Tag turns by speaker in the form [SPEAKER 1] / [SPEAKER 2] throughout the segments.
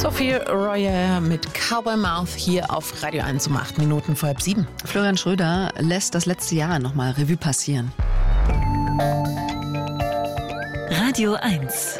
[SPEAKER 1] Sophie Royer mit Cowboy Mouth hier auf Radio 1 um 8 Minuten vor 6:30.
[SPEAKER 2] Florian Schröder lässt das letzte Jahr nochmal Revue passieren.
[SPEAKER 3] Radio 1.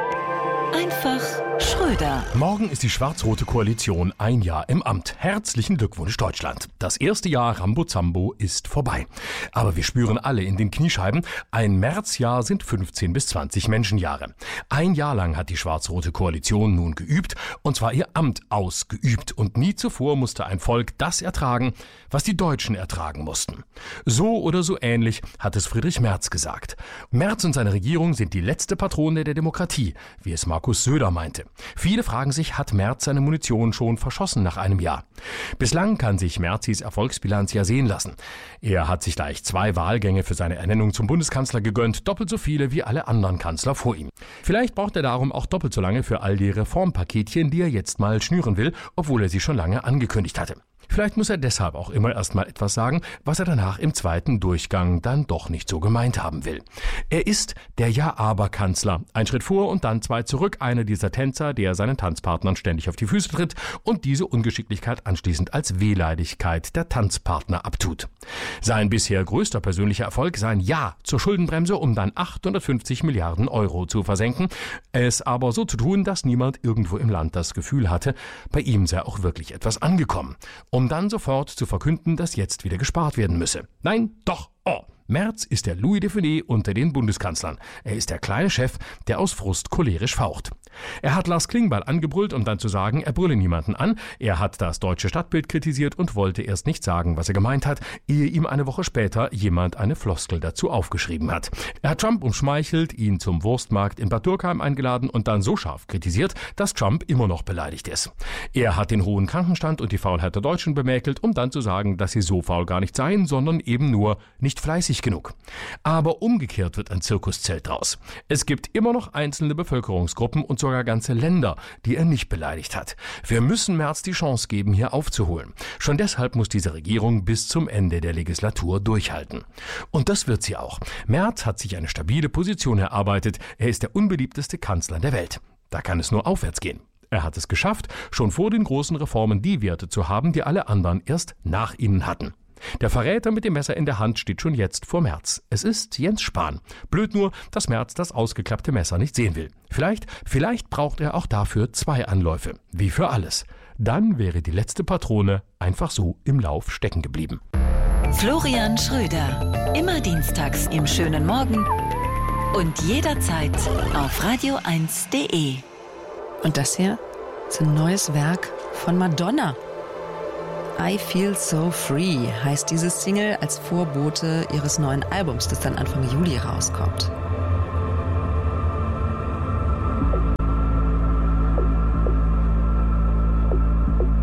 [SPEAKER 3] Einfach Schröder.
[SPEAKER 4] Morgen ist die schwarz-rote Koalition ein Jahr im Amt. Herzlichen Glückwunsch, Deutschland. Das erste Jahr Rambo-Zambo ist vorbei. Aber wir spüren alle in den Kniescheiben, ein Märzjahr sind 15 bis 20 Menschenjahre. Ein Jahr lang hat die schwarz-rote Koalition nun geübt, und zwar ihr Amt ausgeübt. Und nie zuvor musste ein Volk das ertragen, was die Deutschen ertragen mussten. So oder so ähnlich hat es Friedrich Merz gesagt. Merz und seine Regierung sind die letzte Patrone der Demokratie, wie es Markus Söder meinte. Viele fragen sich, hat Merz seine Munition schon verschossen nach einem Jahr? Bislang kann sich Merzis Erfolgsbilanz ja sehen lassen. Er hat sich gleich 2 Wahlgänge für seine Ernennung zum Bundeskanzler gegönnt, doppelt so viele wie alle anderen Kanzler vor ihm. Vielleicht braucht er darum auch doppelt so lange für all die Reformpaketchen, die er jetzt mal schnüren will, obwohl er sie schon lange angekündigt hatte. Vielleicht muss er deshalb auch immer erst mal etwas sagen, was er danach im zweiten Durchgang dann doch nicht so gemeint haben will. Er ist der Ja-Aber-Kanzler. Ein Schritt vor und dann 2 zurück. Einer dieser Tänzer, der seinen Tanzpartnern ständig auf die Füße tritt und diese Ungeschicklichkeit anschließend als Wehleidigkeit der Tanzpartner abtut. Sein bisher größter persönlicher Erfolg, sein Ja zur Schuldenbremse, um dann 850 Milliarden Euro zu versenken. Es aber so zu tun, dass niemand irgendwo im Land das Gefühl hatte, bei ihm sei auch wirklich etwas angekommen. Um dann sofort zu verkünden, dass jetzt wieder gespart werden müsse. Nein, doch, Merz ist der Louis de Funès unter den Bundeskanzlern. Er ist der kleine Chef, der aus Frust cholerisch faucht. Er hat Lars Klingbeil angebrüllt, um dann zu sagen, er brülle niemanden an. Er hat das deutsche Stadtbild kritisiert und wollte erst nicht sagen, was er gemeint hat, ehe ihm eine Woche später jemand eine Floskel dazu aufgeschrieben hat. Er hat Trump umschmeichelt, ihn zum Wurstmarkt in Bad Dürkheim eingeladen und dann so scharf kritisiert, dass Trump immer noch beleidigt ist. Er hat den hohen Krankenstand und die Faulheit der Deutschen bemäkelt, um dann zu sagen, dass sie so faul gar nicht seien, sondern eben nur nicht fleißig genug. Aber umgekehrt wird ein Zirkuszelt draus. Es gibt immer noch einzelne Bevölkerungsgruppen und sogar ganze Länder, die er nicht beleidigt hat. Wir müssen Merz die Chance geben, hier aufzuholen. Schon deshalb muss diese Regierung bis zum Ende der Legislatur durchhalten. Und das wird sie auch. Merz hat sich eine stabile Position erarbeitet. Er ist der unbeliebteste Kanzler der Welt. Da kann es nur aufwärts gehen. Er hat es geschafft, schon vor den großen Reformen die Werte zu haben, die alle anderen erst nach ihnen hatten. Der Verräter mit dem Messer in der Hand steht schon jetzt vor Merz. Es ist Jens Spahn. Blöd nur, dass Merz das ausgeklappte Messer nicht sehen will. Vielleicht braucht er auch dafür 2 Anläufe. Wie für alles. Dann wäre die letzte Patrone einfach so im Lauf stecken geblieben.
[SPEAKER 3] Florian Schröder. Immer dienstags im schönen Morgen und jederzeit auf radio1.de.
[SPEAKER 2] Und das hier ist ein neues Werk von Madonna. I Feel So Free heißt diese Single als Vorbote ihres neuen Albums, das dann Anfang Juli rauskommt.